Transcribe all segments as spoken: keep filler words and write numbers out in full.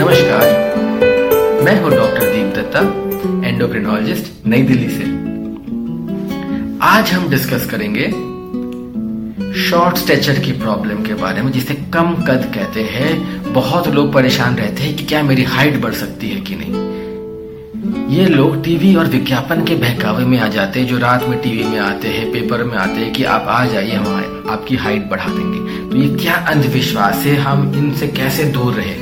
नमस्कार, मैं हूं डॉक्टर दीप दत्ता, एंडोक्रिनोलॉजिस्ट, नई दिल्ली से। आज हम डिस्कस करेंगे शॉर्ट स्टैचर की प्रॉब्लम के बारे में, जिसे कम कद कहते हैं। बहुत लोग परेशान रहते हैं कि क्या मेरी हाइट बढ़ सकती है कि नहीं। ये लोग टीवी और विज्ञापन के बहकावे में आ जाते हैं, जो रात में टीवी में आते हैं, पेपर में आते हैं कि आप आ जाइए, हम आपकी हाइट बढ़ा देंगे। तो ये क्या अंधविश्वास है, हम इनसे कैसे दूर रहे।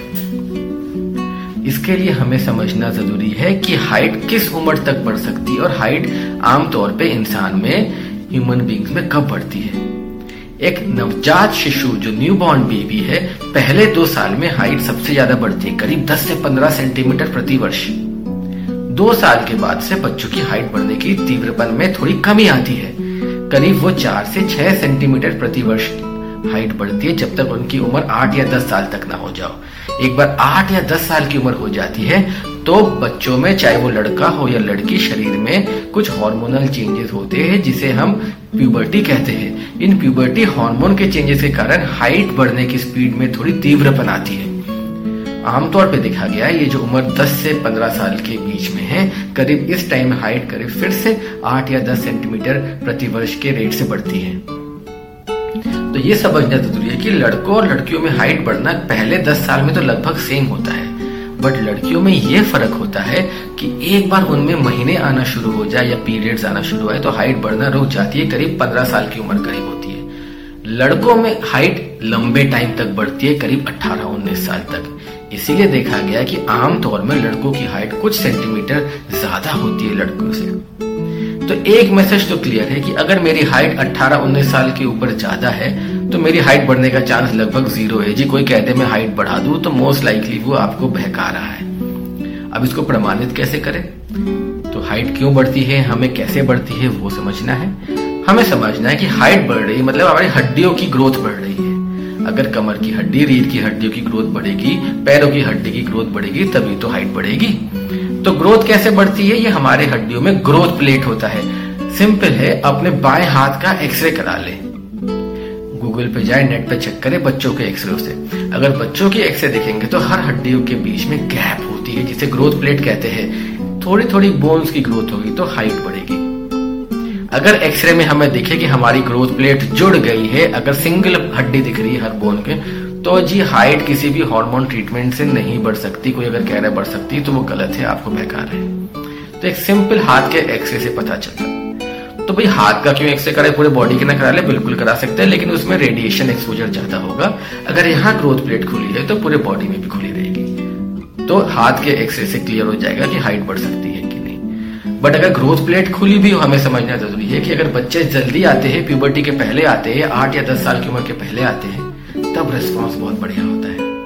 इसके लिए हमें समझना जरूरी है कि हाइट किस उम्र तक बढ़ सकती है और हाइट आमतौर पे इंसान में, ह्यूमन बींग्स में कब बढ़ती है। एक नवजात शिशु जो न्यूबॉर्न बेबी है, पहले दो साल में हाइट सबसे ज्यादा बढ़ती है, करीब दस से पंद्रह सेंटीमीटर प्रति वर्ष। दो साल के बाद से बच्चों की हाइट बढ़ने की तीव्रपन में थोड़ी कमी आती है, करीब वो चार से छह सेंटीमीटर प्रति वर्ष हाइट बढ़ती है, जब तक उनकी उम्र आठ या दस साल तक ना हो जाओ। एक बार आठ या दस साल की उम्र हो जाती है तो बच्चों में, चाहे वो लड़का हो या लड़की, शरीर में कुछ हार्मोनल चेंजेस होते हैं जिसे हम प्यूबर्टी कहते हैं। इन प्यूबर्टी हार्मोन के चेंजेस के कारण हाइट बढ़ने की स्पीड में थोड़ी तीव्रपन आती है। आमतौर पे देखा गया है ये जो उम्र दस से पंद्रह साल के बीच में है, करीब इस टाइम हाइट करीब फिर से आठ या दस सेंटीमीटर प्रति वर्ष के रेट से बढ़ती है। तो ये समझना जरूरी है कि लड़कों और लड़कियों में हाइट बढ़ना पहले दस साल में तो लगभग सेम होता है, बट लड़कियों में ये फर्क होता है कि एक बार उनमें महीने आना शुरू हो जाए या पीरियड्स आना शुरू हो तो हाइट बढ़ना रुक जाती है, करीब पंद्रह साल की उम्र करीब होती है। लड़कों में हाइट लंबे टाइम तक बढ़ती है, करीब अठारह उन्नीस साल तक। इसीलिए देखा गया कि आमतौर में लड़कों की हाइट कुछ सेंटीमीटर ज्यादा होती है लड़कों से। तो एक मैसेज तो क्लियर है कि अगर मेरी हाइट अठारह उन्नीस साल के ऊपर ज्यादा है तो मेरी हाइट बढ़ने का चांस लगभग जीरो है। जी कोई कहते मैं हाइट बढ़ा दूं तो मोस्ट लाइकली वो आपको बहका रहा है। अब इसको प्रमाणित कैसे करें? तो हाइट क्यों बढ़ती है, हमें कैसे बढ़ती है वो समझना है। हमें समझना है कि हाइट बढ़ रही है मतलब हमारी हड्डियों की ग्रोथ बढ़ रही है। अगर कमर की हड्डी, रीढ़ की हड्डियों की ग्रोथ बढ़ेगी, पैरों की हड्डी की ग्रोथ बढ़ेगी, तभी तो हाइट बढ़ेगी। तो ग्रोथ कैसे बढ़ती है? ये हमारे हड्डियों में ग्रोथ प्लेट होता है। सिंपल है, अपने बाएं हाथ का एक्सरे करा ले। गूगल पे जाए, नेट पे चेक करें बच्चों के एक्सरे से। अगर बच्चों के एक्सरे देखेंगे तो हर हड्डियों के बीच में गैप होती है, जिसे ग्रोथ प्लेट कहते हैं। थोड़ी थोड़ी बोन्स की ग्रोथ होगी तो हाइट बढ़ेगी। अगर एक्सरे में हमें दिखे कि हमारी ग्रोथ प्लेट जुड़ गई है, अगर सिंगल हड्डी दिख रही है हर बोन के, तो जी हाइट किसी भी हार्मोन ट्रीटमेंट से नहीं बढ़ सकती। कोई अगर कह रहा है बढ़ सकती है तो वो गलत है, आपको बहका रहा है। तो एक सिंपल हाथ के एक्सरे से पता चलता है। तो भाई हाथ का क्यों एक्सरे कराए, पूरे बॉडी के ना करा ले? बिल्कुल करा सकते हैं, लेकिन उसमें रेडिएशन एक्सपोजर ज्यादा होगा। अगर यहाँ ग्रोथ प्लेट खुली है तो पूरे बॉडी में भी खुली रहेगी। तो हाथ के एक्सरे से क्लियर हो जाएगा कि हाइट बढ़ सकती है कि नहीं। बट अगर ग्रोथ प्लेट खुली भी हो, हमें समझना जरूरी है कि अगर बच्चे जल्दी आते हैं, प्यूबर्टी के पहले आते हैं, आठ या दस साल की उम्र के पहले आते हैं, तब रिस्पॉन्स बहुत बढ़िया होता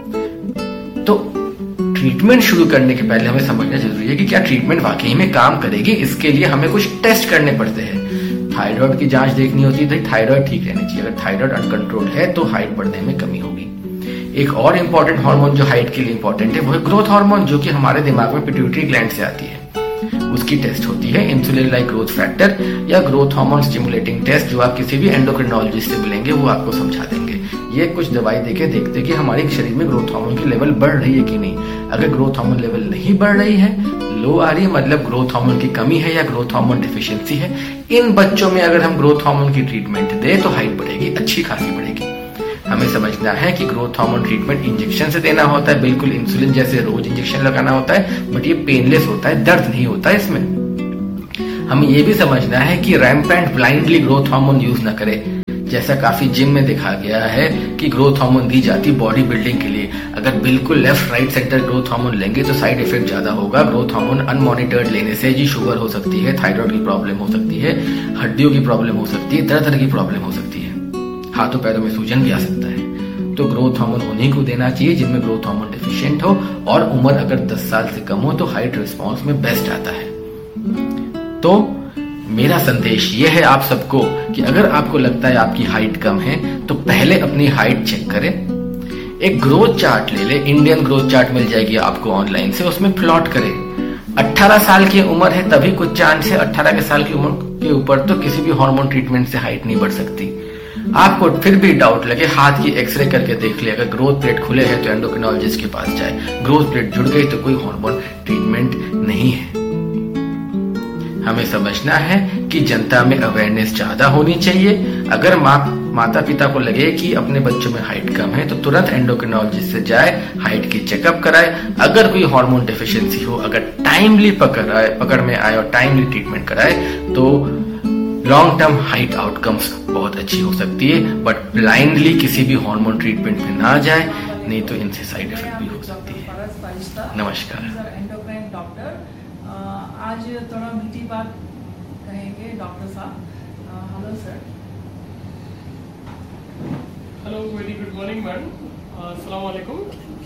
है। तो ट्रीटमेंट शुरू करने के पहले हमें समझना जरूरी है कि क्या ट्रीटमेंट वाकई में काम करेगी। इसके लिए हमें कुछ टेस्ट करने पड़ते हैं। थायराइड की जांच देखनी होती है, थायराइड ठीक रहनी चाहिए। अगर थायराइड अनकंट्रोल है तो हाइट बढ़ने में कमी होगी। एक और इंपॉर्टेंट हार्मोन जो हाइट के लिए इंपॉर्टेंट है वो है ग्रोथ हार्मोन, जो कि हमारे दिमाग में पिट्यूटरी ग्लैंड से आती है। उसकी टेस्ट होती है इंसुलिन लाइक ग्रोथ फैक्टर या ग्रोथ हार्मोन स्टिमुलेटिंग टेस्ट, जो आप किसी भी एंडोक्रिनोलॉजिस्ट से मिलेंगे वो आपको समझा देंगे। ये कुछ दवाई देके देखते कि हमारे शरीर में ग्रोथ हार्मोन की लेवल बढ़ रही है कि नहीं। अगर ग्रोथ हार्मोन लेवल नहीं बढ़ रही है, लो आ रही है, मतलब ग्रोथ हार्मोन की कमी है या ग्रोथ हार्मोन डिफिशियंसी है, इन बच्चों में अगर हम ग्रोथ हार्मोन की ट्रीटमेंट दे तो हाइट बढ़ेगी, अच्छी खासी बढ़ेगी। हमें समझना है कि ग्रोथ हार्मोन ट्रीटमेंट इंजेक्शन से देना होता है, बिल्कुल इंसुलिन जैसे रोज इंजेक्शन लगाना होता है, बट ये पेनलेस होता है, दर्द नहीं होता है इसमें। हमें ये भी समझना है कि rampant blindly growth hormone use ना करें, जैसा काफी जिम में देखा गया है कि ग्रोथ हार्मोन दी जाती बॉडी बिल्डिंग के लिए। अगर बिल्कुल left right centre growth hormone लेंगे तो साइड इफेक्ट ज्यादा होगा। ग्रोथ हार्मोन अनमॉनिटर्ड लेने से जी शुगर हो सकती है, थायराइड की प्रॉब्लम हो सकती है, हड्डियों की प्रॉब्लम हो सकती है, तरह तरह की प्रॉब्लम हो सकती है, हाथों पैरों में सूजन भी आ सकता है। तो ग्रोथ हार्मोन उन्हीं को देना चाहिए जिनमें ग्रोथ हार्मोन डिफिशिएंट हो, और उम्र अगर दस साल से कम हो तो हाइट रिस्पॉन्स में बेस्ट आता है। तो मेरा संदेश यह है आप सबको कि अगर आपको लगता है आपकी हाइट कम है तो पहले अपनी हाइट चेक करें। एक ग्रोथ चार्ट ले ले, इंडियन ग्रोथ चार्ट मिल जाएगी आपको ऑनलाइन से, उसमें प्लॉट करें। अठारह साल की उम्र है तभी कुछ चांस है, अठारह के साल की उम्र के ऊपर तो किसी भी हार्मोन ट्रीटमेंट से हाइट नहीं बढ़ सकती। आपको फिर भी डाउट लगे, हाथ की एक्सरे करके देख ले, अगर ग्रोथ प्लेट खुले हैं तो एंडोक्रिनोलॉजिस्ट के पास जाए, ग्रोथ प्लेट जुड़ गई तो कोई हार्मोन ट्रीटमेंट नहीं है। हमें समझना है कि जनता में अवेयरनेस ज्यादा होनी चाहिए। अगर माँ माता पिता को लगे कि अपने बच्चों में हाइट कम है तो तुरंत एंडोक्रिनोलॉजिस्ट से जाए, हाइट की चेकअप कराए। अगर कोई हार्मोन डेफिशिएंसी हो, अगर टाइमली पकड़ आए पकड़ में आए और टाइमली ट्रीटमेंट कराए तो लॉन्ग टर्म हाइट आउटकम्स बहुत अच्छी हो सकती है। बट ब्लाइंडली किसी भी हार्मोन ट्रीटमेंट में ना जाए, नहीं तो इनसे साइड इफेक्ट भी हो सकती है। नमस्कार। एंडोक्राइन डॉक्टर, आज थोड़ा मीठी बात कहेंगे डॉक्टर साहब। Hello sir. Hello, very good morning madam, अस्सलाम वालेकुम।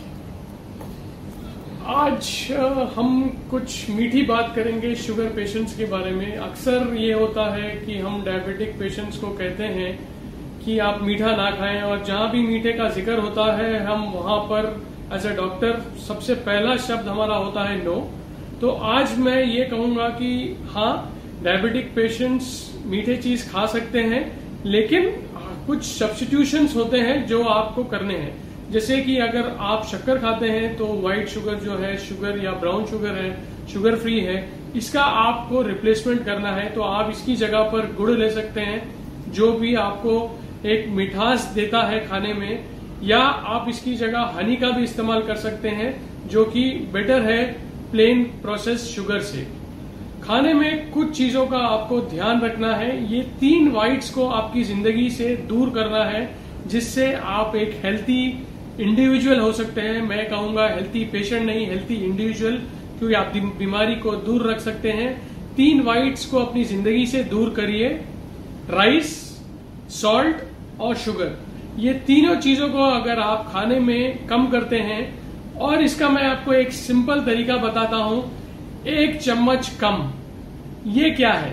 आज हम कुछ मीठी बात करेंगे शुगर पेशेंट्स के बारे में। अक्सर ये होता है कि हम डायबिटिक पेशेंट्स को कहते हैं कि आप मीठा ना खाएं, और जहां भी मीठे का जिक्र होता है हम वहां पर एज ए डॉक्टर सबसे पहला शब्द हमारा होता है नो। तो आज मैं ये कहूंगा कि हाँ, डायबिटिक पेशेंट्स मीठे चीज खा सकते हैं, लेकिन कुछ सब्स्टिट्यूशंस होते हैं जो आपको करने हैं। जैसे कि अगर आप शक्कर खाते हैं तो व्हाइट शुगर जो है, शुगर या ब्राउन शुगर है, शुगर फ्री है, इसका आपको रिप्लेसमेंट करना है तो आप इसकी जगह पर गुड़ ले सकते हैं, जो भी आपको एक मिठास देता है खाने में। या आप इसकी जगह हनी का भी इस्तेमाल कर सकते हैं, जो कि बेटर है प्लेन प्रोसेस शुगर से। खाने में कुछ चीजों का आपको ध्यान रखना है। ये तीन व्हाइट्स को आपकी जिंदगी से दूर करना है, जिससे आप एक हेल्थी इंडिविजुअल हो सकते हैं। मैं कहूंगा हेल्थी पेशेंट नहीं, हेल्थी इंडिविजुअल, क्योंकि आप बीमारी को दूर रख सकते हैं। तीन व्हाइट्स को अपनी जिंदगी से दूर करिए, राइस, सॉल्ट और शुगर। ये तीनों चीजों को अगर आप खाने में कम करते हैं, और इसका मैं आपको एक सिंपल तरीका बताता हूं, एक चम्मच कम। ये क्या है?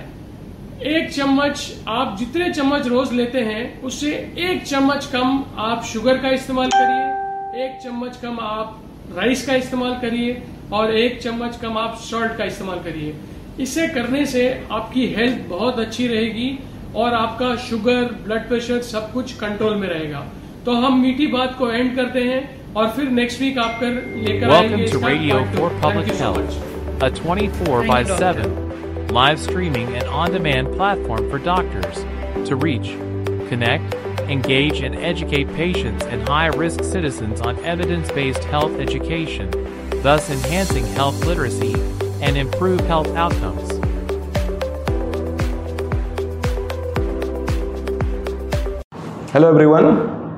एक चम्मच, आप जितने चम्मच रोज लेते हैं उससे एक चम्मच कम आप शुगर का इस्तेमाल करिए, एक चम्मच कम आप राइस का इस्तेमाल करिए, और एक चम्मच कम आप सॉल्ट का इस्तेमाल करिए। इसे करने से आपकी हेल्थ बहुत अच्छी रहेगी और आपका शुगर, ब्लड प्रेशर सब कुछ कंट्रोल में रहेगा। तो हम मीठी बात को एंड करते हैं और फिर नेक्स्ट वीक आप कर लेकर आएंगे। Welcome to Radio for Public Health, a twenty-four by seven live streaming and on-demand platform for doctors to reach, connect, engage, and educate patients and high-risk citizens on evidence-based health education, thus enhancing health literacy and improve health outcomes. Hello everyone,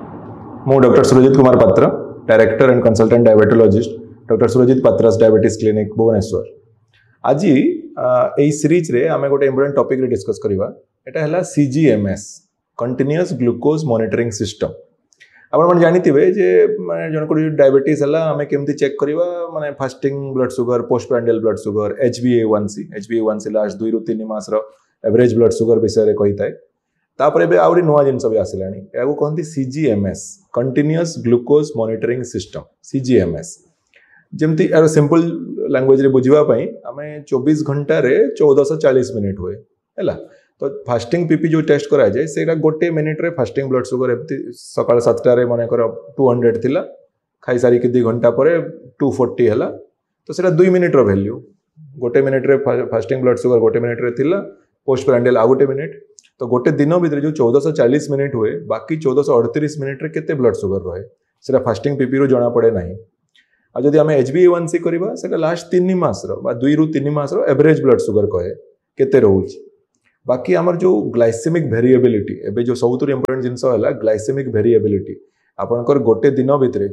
ମୁଁ doctor Surjit Kumar पात्र, director and consultant diabetologist, doctor Surjit पात्रास diabetes clinic Bhubaneswar. आज यही series रे आमे गोटे important topic रे discuss करबा। एटा हला सीजीएमएस, कंटीन्यूअस ग्लूकोज मॉनिटरिंग सिस्टम। आपण मन जानिथिबे जे माने जन को डायबिटीज हला आमे केमती चेक करबा, माने fasting blood sugar, post prandial blood sugar, H B ए वन सी, एच बी ए वन सी लास्ट दुई रु तीन मास रो एवरेज ब्लड शुगर विषय रे कहिताय। तापर एबे आउरी नुवा जिनस भी आसिलानी, याको कहंती सीजीएमएस, कंटीन्यूअस ग्लूकोज मॉनिटरिंग सिस्टम, सीजीएमएस। जेमती यार सिंपल लैंग्वेज रे बुझिबा पई आमे चौबीस घंटा रे चौदह सौ चालीस मिनिट हुए हैला। तो फास्टिंग पीपी जो टेस्ट करा जाए सेटा गोटे मिनिट रे फास्टिंग ब्लड शुगर एमती सकाळ सातटा रे माने कर दो सौ थिला, खाई सारी के दो घंटा परे दो सौ चालीस हैला। तो सेटा दो मिनिट रो वैल्यू, गोटे मिनिट रे फास्टिंग ब्लड शुगर गोटे मिनिट रे थिला, पोस्ट प्रांडियल आ गोटे मिनिट। तो गोटे दिन भितर जो चौदह सौ चालीस मिनिट हुए, बाकी चौदह सौ अड़तीस मिनिट रे केते ब्लड शुगर रहे सेटा फास्टिंग पीपी रो जना पड़े नाही। आ जदि आमे एच बी ए वन सी करबा, सेटा लास्ट तीन मास रो बा दुई रु तीन मास रो एवरेज ब्लड शुगर कहे केते रहउची। बाकी हमर जो ग्लाइसेमिक वेरिएबिलिटी, एबे जो सबुतु इंपोर्टेंट जिंस हला ग्लाइसेमिक वेरिएबिलिटी। आपनकर गोटे दिन भितर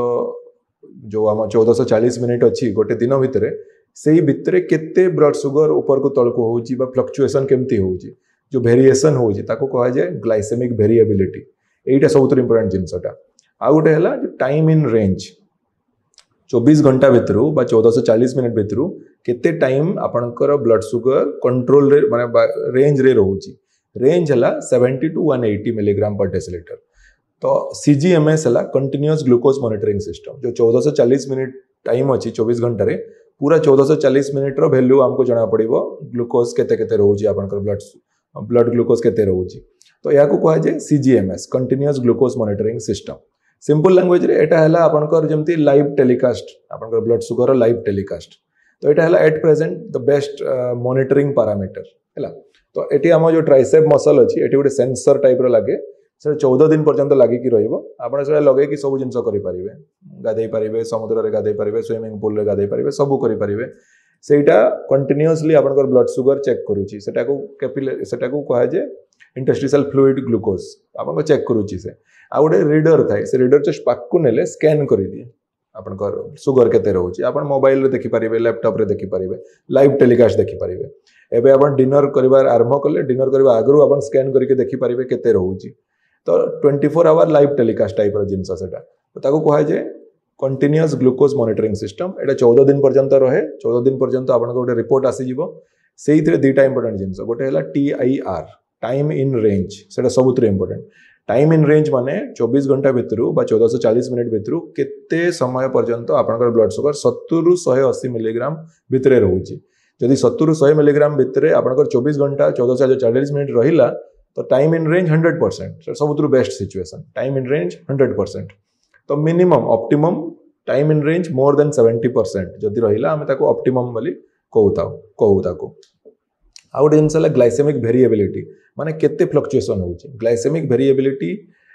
चौदह जो हम चौदह सौ चालीस मिनिट अछि गोटे दिन भितर, सेही भितर केते ब्लड शुगर ऊपर को तळ को होउची बा फ्लक्चुएशन केमती होउची, जो वेरिएशन होउची ताको कहा जाय ग्लाइसेमिक वेरिएबिलिटी। एटा सबुतु इंपोर्टेंट जिंसटा। आ गोटे हला टाइम इन रेंज, चौबीस घंटा भितर बा चौदह सौ चालीस मिनिट भितर केते टाइम आपनकर ब्लड शुगर कंट्रोल रे माने रेंज रे रहउची। रेंज हला सत्तर टू एक सौ अस्सी मिलीग्राम पर डेसिलीटर। तो सीजीएमएस हला कंटीन्यूअस ग्लूकोज मॉनिटरिंग सिस्टम, जो चौदह सौ चालीस मिनिट टाइम अछि चौबीस घंटा रे, पूरा चौदह सौ चालीस मिनिट रो वैल्यू हमको जना पड़िबो ग्लूकोज केते केते रहउची, आपनकर ब्लड ब्लड ग्लूकोज केते रहउची। तो या को कहा जाए सीजीएमएस continuous glucose monitoring system. Simple language रे एटा हला आपनकर जेमती लाइव टेलीकास्ट आपनकर ब्लड सुगर लाइव टेलीकास्ट। तो एटा हला at present the best monitoring parameter हैला। तो एटी हम जो ट्राइसेप मसल अछि एटी गोटे सेंसर टाइप रो लागे से चौदह दिन पर्यंत लागी कि रहिबो। आपण से लगे कि सब जिंस करि परिबे, गाधै परिबे, समुद्र रे गाधै परिबे, स्विमिंग पूल रे गाधै परिबे, सब करि परिबे। सेटा कंटिन्यूअसली आपनकर ब्लड सुगर चेक करूची। सेटा को कैपिलरी सेटा को कहा जे इंटरस्टिशियल फ्लूइड ग्लूकोज आपन चेक करूची। से आ गोटे रीडर थाए से रीडर जस्ट पाक नेले स्कैन करि दिए आपनकर सुगर केते रहउची। आपन मोबाइल रे देखि परिबे, लैपटॉप रे देखि परिबे, लाइव टेलीकास्ट देखि परिबे। एबे आपन डिनर करिवार आरंभ करले डिनर करबा आगरु आपन स्कैन करके देखि परिबे केते रहउची। तो चौबीस आवर लाइव टेलीकास्ट टाइप रो जिंस सेटा। तो ताको कहा जे कंटिन्यूअस ग्लूकोज मॉनिटरिंग सिस्टम। एटा चौदह दिन पर्यंत रहे। चौदह दिन पर्यंत आपन गोटे रिपोर्ट आसी जिवो। सेइथरे दुईटा इंपोर्टेंट जिंस गोटे हला टीआईआर टाइम इन रेंज। सेटा सबुतरे इंपोर्टेंट। टाइम इन रेंज माने चौबीस घंटा भितरु बा चौदह सौ चालीस मिनिट भितरु केते समय पर्यंत आपनकर ब्लड सुगर सत्तर रु एक सौ अस्सी मिलीग्राम भितरे रहउची। जदि सत्तर रु सौ मिलीग्राम भितरे आपनकर चौबीस घंटा चौदह सौ चालीस मिनिट रहिला तो time in range hundred percent सबुतरु best situation. Time in range hundred percent. तो minimum optimum time in range more than seventy percent जदि रहिला हमें ताको ऑप्टिमम बोली कहूता कहू ताको। आ गोटे जिनस ग्लाइसेमिक वेरिएबिलिटी माने केते फ्लक्चुएशन होउची। ग्लाइसेमिक वेरिएबिलिटी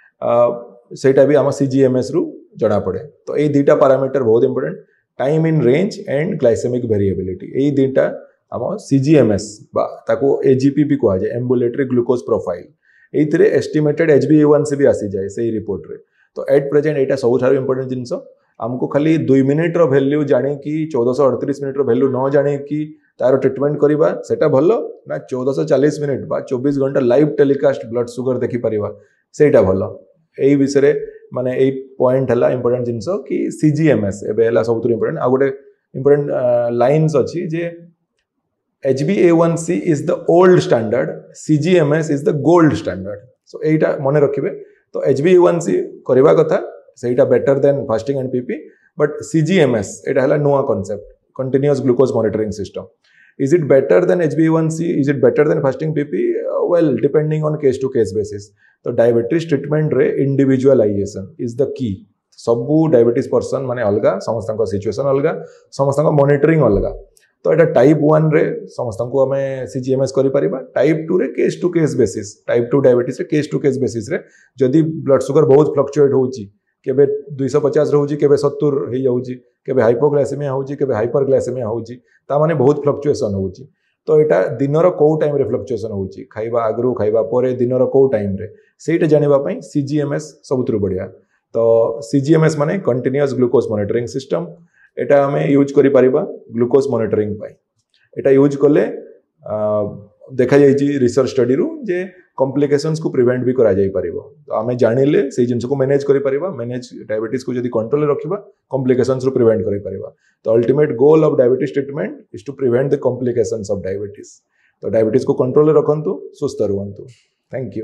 सेटा भी आम सीजीएमएस रु जणा पड़े। तो ये दुईटा पैरामीटर बहुत important time in range and glycaemic variability. ये दुईटा आम सीजीएमएस बा ताको एजीपी भी कहा जाए एम्बुलेटरी ग्लूकोज प्रोफाइल। एइथिरे एस्टिमेटेड एचबीएवानसी भी आसी जाए सही रिपोर्ट रे। तो एट प्रेजेंट एटा सबुठारु इंपोर्टेंट जिनस। आमको खाली दुई मिनिट रो वैल्यू जानी कि चौदह सौ अड़तीस मिनिट रो वैल्यू न जानी कि तार ट्रिटमेंट करिबा सेटा भलो ना चौदह सौ चालीस मिनिट बा चौबीस घंटा लाइव टेलीकास्ट ब्लड सुगर देखि परिबा सेटा भलो। एई विषय रे माने एई पॉइंट हला इंपोर्टेंट जिनस कि सीजीएमएस एबे हला सबुठारु इंपोर्टेंट। आ गोटे इंपोर्टेंट लाइन्स अछि जे H b A one C is the old standard, C G M S is the gold standard. So एटा मने रखिबे। तो H b A one C करबा कथा सेटा better than fasting and PP but C G M S एटा हला नुवा concept continuous glucose monitoring system. Is it better than H b A one C? Is it better than fasting P P? Uh, well, depending on case to case basis. तो diabetes treatment रे individualisation is the key. सबू diabetes person माने अलगा समस्त situation अलगा समस्त monitoring अलगा। तो एटा टाइप वन रे समस्त को हमें सीजीएमएस करि परिबा। टाइप टू रे case to case basis type two diabetes रे केस टू केस बेसिस रे जदि ब्लड सुगर बहुत फ्लक्चुएट होउची केबे दो सौ पचास रहउची केबे सत्तर हे जाउची केबे हाइपोग्लाइसेमिया होउची केबे हाइपरग्लाइसेमिया होउची ता माने बहुत फ्लक्चुएशन होउची। तो एटा दिनर को टाइम रे फ्लक्चुएशन होउची खाइबा आगरु खाइबा परे दिनर को टाइम रे सेटा जानिबा पई सीजीएमएस सबुतरु बढ़िया। तो सीजीएमएस माने कंटीन्यूअस ग्लूकोज मॉनिटरिंग सिस्टम। एटा हमें यूज करि परिबा ग्लूकोज मॉनिटरिंग पाई। एटा यूज कले देखा जाइछि रिसर्च स्टडी रु जे कॉम्प्लिकेशंस को प्रिवेंट भी करा जाई परिबो। तो हमें जानिले से जिंस को मैनेज करि परिबा। मैनेज डायबिटीज को जदि कंट्रोल रे रखिबा कॉम्प्लिकेशंस रु प्रिवेंट करि परिबा। तो ultimate goal of diabetes treatment is to prevent the complications of diabetes. तो डायबिटीज को कंट्रोल रे रखंतु सुस्थ रहंतु। Thank you.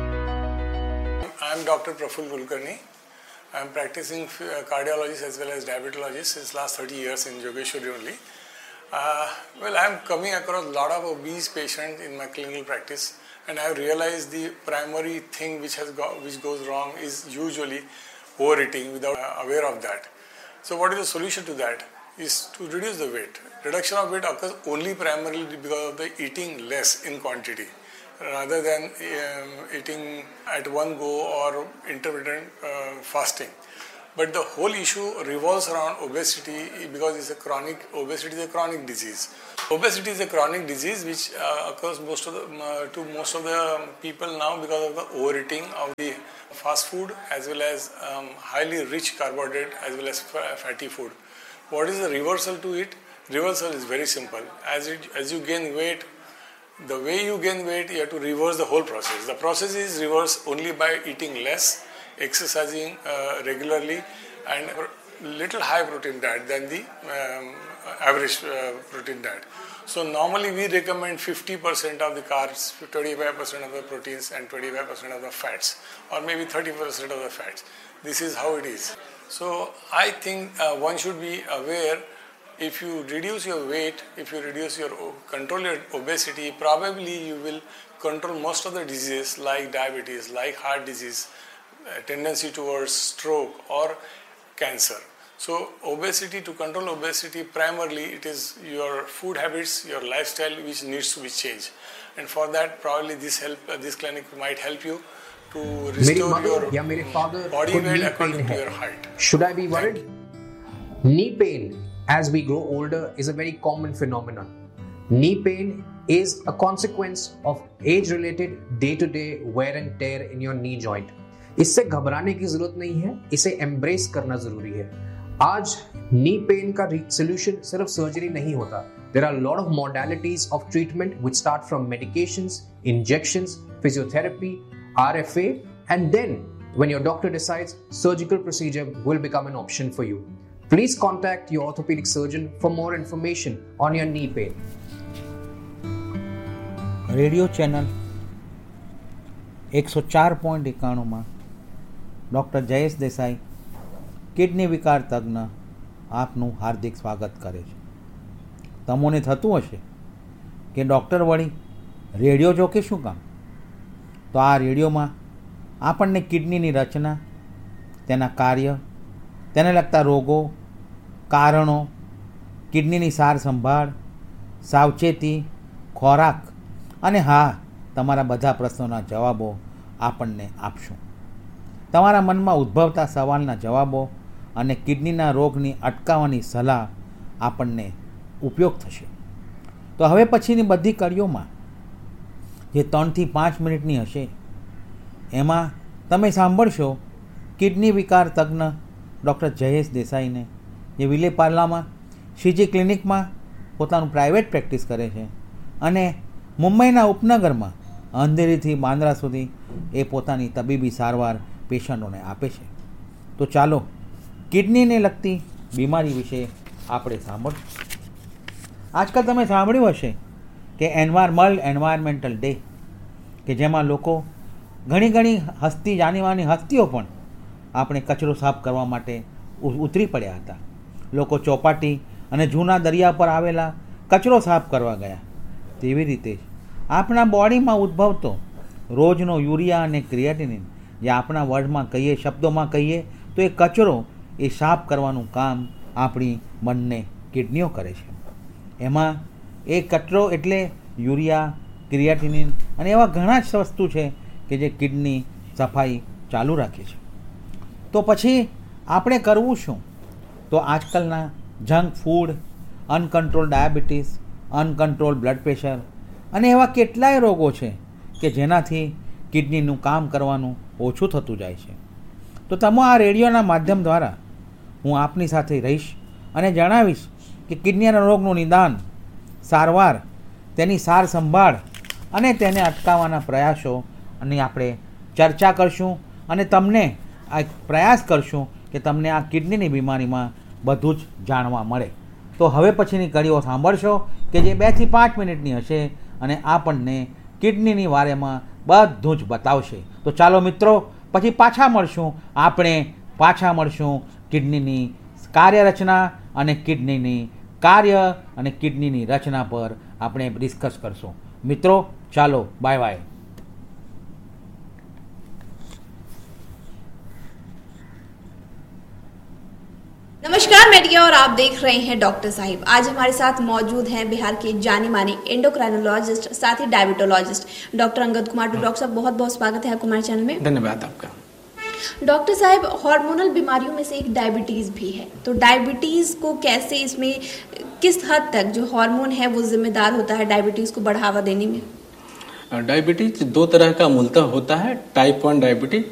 I am doctor Praful Kulkarni. I am practicing cardiologist as well as diabetologist since last thirty years in Yogeshwari only. Uh, well, I am coming across a lot of obese patients in my clinical practice, and I have realized the primary thing which has go, which goes wrong is usually overeating without uh, aware of that. So, what is the solution to that? Is to reduce the weight. Reduction of weight occurs only primarily because of the eating less in quantity, rather than um, eating at one go or intermittent uh, fasting. But the whole issue revolves around obesity because it's a chronic, obesity is a chronic disease. Obesity is a chronic disease which uh, occurs most of the, uh, to most of the people now because of the overeating of the fast food as well as um, highly rich carbohydrate as well as fatty food. What is the reversal to it? Reversal is very simple. As, it, as you gain weight, the way you gain weight, you have to reverse the whole process. The process is reversed only by eating less, exercising uh, regularly, and little high protein diet than the um, average uh, protein diet. So normally we recommend fifty percent of the carbs, twenty-five percent of the proteins, and twenty-five percent of the fats, or maybe thirty percent of the fats. This is how it is. So I think uh, one should be aware. If you reduce your weight, if you reduce your control your obesity, probably you will control most of the diseases like diabetes, like heart disease, uh, tendency towards stroke or cancer. So obesity, to control obesity, primarily it is your food habits, your lifestyle which needs to be changed. And for that, probably this help, uh, this clinic might help you to restore your या मेरे father body को weight knee according pain to है. your height. Should I be worried? Knee pain, as we grow older, is a very common phenomenon. Knee pain is a consequence of age-related day-to-day wear and tear in your knee joint. इससे घबराने की जरूरत नहीं है, इसे embrace करना जरूरी है. आज नी पेन का सोल्यूशन सिर्फ सर्जरी नहीं होता. There are a lot of modalities of treatment which start from medications, injections, physiotherapy, R F A, and then when your doctor decides, surgical procedure will become an option for you. Please contact your orthopedic surgeon for more information on your knee pain. Radio channel એકસો ચાર point એકાણુંમાં doctor Jayesh Desai kidney વિકાર તજ્ઞ આપનું હાર્દિક સ્વાગત કરે છે. તમોને થતું હશે કે ડૉક્ટર વળી રેડિયો જોકે શું કામ? તો આ રેડિયોમાં આપણને કિડનીની રચના, તેના કાર્ય, તેને લગતા રોગો, કારણો, કિડનીની સાર સંભાળ, સાવચેતી, ખોરાક અને હા, તમારા બધા પ્રશ્નોના જવાબો આપણને આપશું. તમારા મનમાં ઉદ્ભવતા સવાલના જવાબો અને કિડનીના રોગની અટકાવવાની સલાહ આપણને ઉપયોગ થશે. તો હવે પછીની બધી કડીઓમાં જે ત્રણથી પાંચ મિનિટની હશે એમાં તમે સાંભળશો કિડની વિકાર તજ્ઞ ડૉક્ટર જયેશ દેસાઈને, જે વિલેપાર્લામાં શ્રીજી ક્લિનિકમાં પોતાનું પ્રાઇવેટ પ્રેક્ટિસ કરે છે અને મુંબઈના ઉપનગરમાં અંધેરીથી બાંદ્રા સુધી એ પોતાની તબીબી સારવાર પેશન્ટોને આપે છે. તો ચાલો કિડનીને લગતી બીમારી વિશે આપણે સાંભળશું. આજકાલ તમે સાંભળ્યું હશે કે એન્વાયર્મલ એન્વાયરમેન્ટલ ડે, કે જેમાં લોકો ઘણી ઘણી હસ્તી જાનીમાની હસ્તીઓ પણ આપણે કચરો સાફ કરવા માટે ઉતરી પડ્યા હતા. લોકો ચોપાટી અને જૂના દરિયા પર આવેલા કચરો સાફ કરવા ગયા. તેવી રીતે જ આપણા બોડીમાં ઉદ્ભવતો રોજનો યુરિયા અને ક્રિએટિનિન, જે આપણા વર્ડમાં કહીએ, શબ્દોમાં કહીએ તો એ કચરો એ સાફ કરવાનું કામ આપણી બંને કિડનીઓ કરે છે. એમાં એ કચરો એટલે યુરિયા, ક્રિએટિનિન અને એવા ઘણા જ વસ્તુ છે કે જે કિડની સફાઈ ચાલુ રાખે છે. તો પછી આપણે કરવું શું? તો આજકાલના junk food, uncontrol diabetes, uncontrol blood pressure અને એવા કેટલાય રોગો છે કે જેનાથી કિડનીનું કામ કરવાનું ઓછું થતું જાય છે. તો તમે આ રેડિયોના માધ્યમ દ્વારા હું આપની સાથે રહીશ અને જણાવીશ કે કિડનીના રોગનું નિદાન, સારવાર, તેની સાર સંભાળ અને તેને અટકાવવાના પ્રયાસો અને આપણે ચર્ચા કરશું અને તમને આ પ્રયાસ કરશું કે તમને આ કિડનીની બીમારીમાં બધું જ જાણવા મળે. તો હવે પછીની કડીઓ સાંભળશો કે જે બેથી પાંચ મિનિટની હશે અને આપણને કિડનીની વારેમાં બધું જ બતાવશે. તો ચાલો મિત્રો, પછી પાછા મળશું. આપણે પાછા મળશું કિડનીની કાર્યરચના અને કિડનીની કાર્ય અને કિડનીની રચના પર આપણે ડિસ્કસ કરશું. મિત્રો ચાલો, બાય બાય. नमस्कार, मैं रिया और आप देख रहे हैं डॉक्टर साहिब. आज हमारे साथ मौजूद हैं बिहार के जानी मानी एंडोक्राइनोलॉजिस्ट, साथ ही डायबिटोलॉजिस्ट डॉक्टर अंगद कुमार. तो डॉक्टर साहब, बहुत बहुत स्वागत है आपको हमारे चैनल में. धन्यवाद आपका. डॉक्टर साहब, हार्मोनल बीमारियों में से एक डायबिटीज भी है. तो डायबिटीज को कैसे, इसमें किस हद तक जो हार्मोन है वो जिम्मेदार होता है डायबिटीज को बढ़ावा देने में? डायबिटीज दो तरह का मूलतः होता है, टाइप वन डायबिटीज